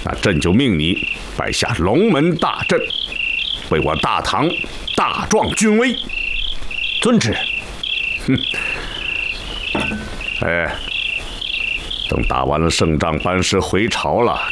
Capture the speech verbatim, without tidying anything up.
那朕就命你摆下龙门大阵，为我大唐大壮军威。 遵旨。 哼。哎，等打完了胜仗，班师回朝了，